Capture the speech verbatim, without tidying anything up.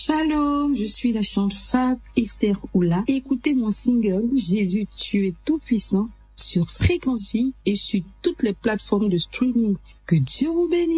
Shalom, je suis la chante Fab Esther Oula. Écoutez mon single Jésus, tu es tout puissant sur Fréquence Vie et sur toutes les plateformes de streaming. Que Dieu vous bénisse.